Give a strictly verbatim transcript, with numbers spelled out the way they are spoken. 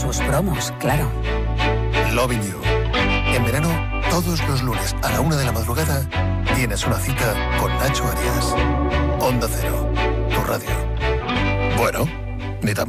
tus promos, claro. Loving You. En verano, todos los lunes a la una de la madrugada, tienes una cita con Nacho Arias. Onda Cero, tu radio. Bueno, ni tan